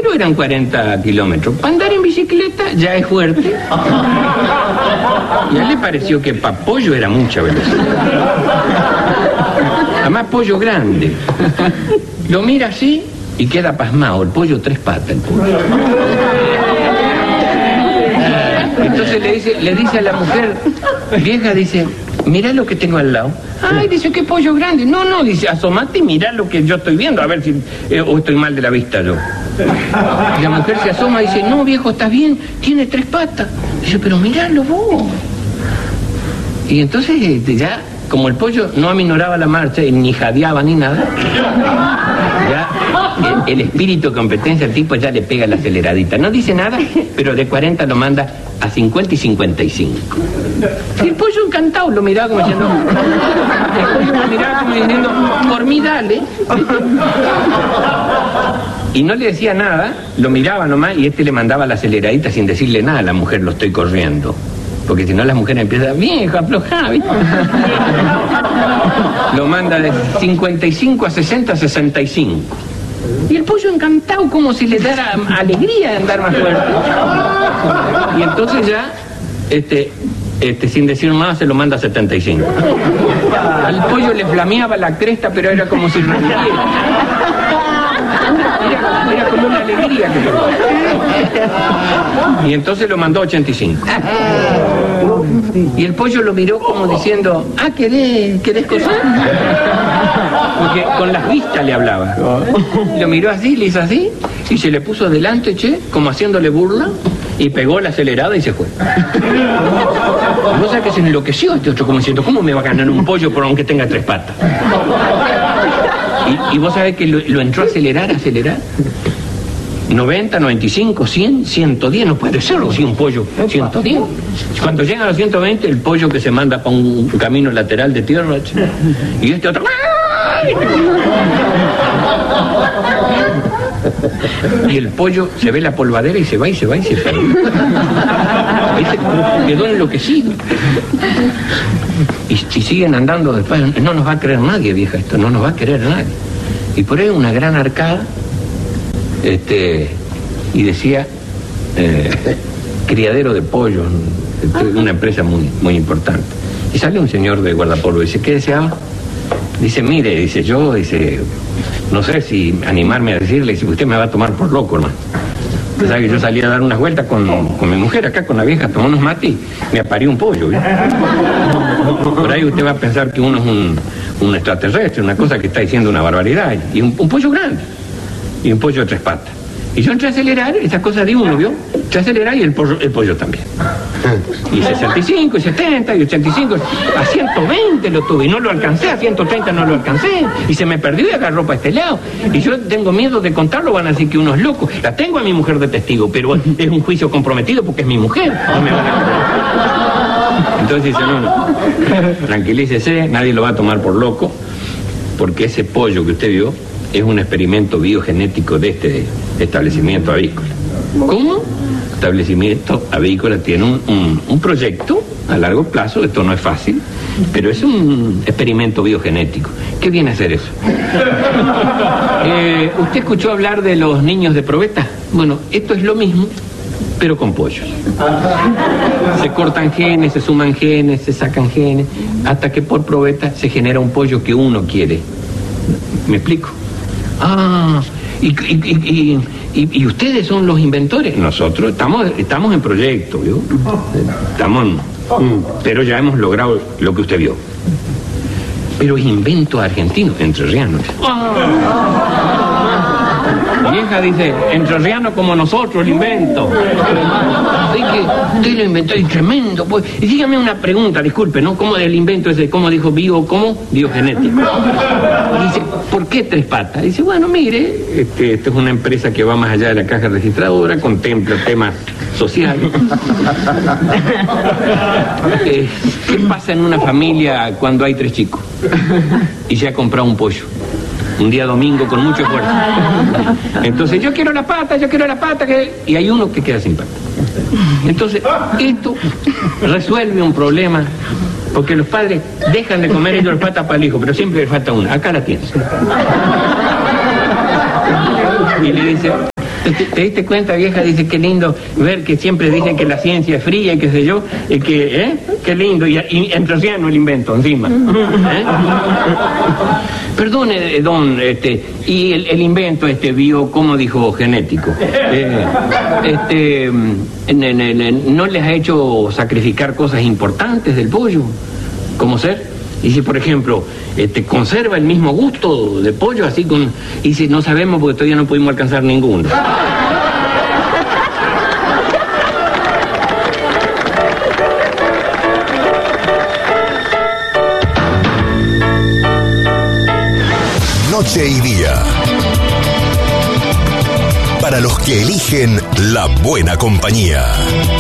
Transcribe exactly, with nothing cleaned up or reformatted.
pero eran cuarenta kilómetros. Para andar en bicicleta ya es fuerte. Y a él le pareció que para pollo era mucha velocidad. Además, pollo grande. Lo mira así y queda pasmado. El pollo tres patas, el pollo. Entonces le dice, le dice a la mujer vieja, dice, mirá lo que tengo al lado. Ay, dice, qué pollo grande. No, no, dice, asomate y mirá lo que yo estoy viendo, a ver si eh, o estoy mal de la vista yo. Y la mujer se asoma y dice, no, viejo, estás bien, tiene tres patas. Dice, pero miralo vos. Y entonces este, ya, como el pollo no aminoraba la marcha, ni jadeaba ni nada, ya el, el espíritu de competencia al tipo ya le pega la aceleradita. No dice nada, pero de cuarenta lo manda a cincuenta y cincuenta y cinco. Y el pollo encantado lo miraba como diciendo, el pollo lo miraba como diciendo, por mí dale. Y no le decía nada, lo miraba nomás y este le mandaba la aceleradita sin decirle nada a la mujer, lo estoy corriendo. Porque si no las mujeres empiezan, vieja, aflojá, ¿viste? Lo manda de cincuenta y cinco a sesenta, sesenta y cinco. Y el pollo encantado, como si le diera alegría de andar más fuerte. Y entonces ya, este, este, sin decir nada, se lo manda a setenta y cinco. Al pollo le flameaba la cresta, pero era como si reviviera. Era, era como una alegría que lo... Y entonces lo mandó a ochenta y cinco. Y el pollo lo miró como diciendo, ah, ¿querés, querés cosas? Porque con las vistas le hablaba. Lo miró así, le hizo así, y se le puso delante, che, como haciéndole burla, y pegó la acelerada y se fue. Vos sabés que se enloqueció este otro como diciendo, ¿cómo me va a ganar un pollo por aunque tenga tres patas? Y, y vos sabés que lo, lo entró a acelerar, a acelerar. noventa, noventa y cinco, cien, ciento diez, no puede serlo, si un pollo, ciento diez. Cuando llega a los ciento veinte, el pollo que se manda para un camino lateral de tierra, y este otro... Y el pollo se ve la polvadera y se va y se va y se va. Quedó enloquecido. Y, y siguen andando después. No nos va a creer nadie, vieja, esto, no nos va a creer nadie. Y por ahí una gran arcada, este, y decía eh, criadero de pollo, una empresa muy, muy importante. Y sale un señor de guardapolvo y dice, ¿qué deseaba? Dice, mire, dice, yo, dice, no sé si animarme a decirle, si usted me va a tomar por loco, hermano. Usted sabe que yo salí a dar unas vueltas con, con mi mujer acá, con la vieja, tomó unos mates y me apareó un pollo, ¿sí? Por ahí usted va a pensar que uno es un, un extraterrestre, una cosa que está diciendo una barbaridad. Y un, un pollo grande, y un pollo de tres patas. Y yo entré a acelerar, esas cosas de uno, ¿vio? Entré a acelerar y el pollo, el pollo también. Y sesenta y cinco, y setenta, y ochenta y cinco, a ciento veinte lo tuve, y no lo alcancé, a ciento treinta no lo alcancé, y se me perdió y agarró para este lado. Y yo tengo miedo de contarlo, van a decir que uno es loco. La tengo a mi mujer de testigo, pero es un juicio comprometido porque es mi mujer. No me van a... Entonces dice, no, no, tranquilícese, nadie lo va a tomar por loco, porque ese pollo que usted vio es un experimento biogenético de este establecimiento avícola. ¿Cómo? Establecimiento avícola tiene un, un, un proyecto a largo plazo, esto no es fácil, pero es un experimento biogenético. ¿Qué viene a hacer eso? Eh, ¿Usted escuchó hablar de los niños de probeta? Bueno, esto es lo mismo, pero con pollos. Se cortan genes, se suman genes, se sacan genes, hasta que por probeta se genera un pollo que uno quiere. ¿Me explico? Ah, y, y, y, y, y ustedes son los inventores. Nosotros estamos, estamos en proyecto, ¿vio? Estamos en, pero ya hemos logrado lo que usted vio. Pero es invento argentino, entrerriano. Vieja dice, entrerriano como nosotros, el invento. Así que usted lo inventó y tremendo. Pues. Y dígame una pregunta, disculpe, ¿no? ¿Cómo del invento ese? ¿Cómo dijo bio? ¿Cómo? Biogenético. Dice, ¿por qué tres patas? Dice, bueno, mire, este, esta es una empresa que va más allá de la caja registradora, contempla temas sociales. eh, ¿Qué pasa en una familia cuando hay tres chicos? Y se ha comprado un pollo. Un día domingo con mucho esfuerzo. Entonces, yo quiero la pata, yo quiero la pata, que... y hay uno que queda sin pata. Entonces, esto resuelve un problema, porque los padres dejan de comer ellos las patas para el hijo, pero siempre le falta una. Acá la tienes. Y le dice, ¿Te, te diste cuenta, vieja? Dice, qué lindo ver que siempre dicen que la ciencia es fría y qué sé yo, y que, ¿eh? Qué lindo, y, y entre océano el invento encima. ¿Eh? Perdone, don, este, y el, el invento este bio, ¿cómo dijo? Genético. Eh, este, ne, ne, ne, ¿no les ha hecho sacrificar cosas importantes del pollo? ¿Cómo ser? Y si, por ejemplo, este, conserva el mismo gusto de pollo, así con... Y si no sabemos porque todavía no pudimos alcanzar ninguno. Noche y día. Para los que eligen la buena compañía.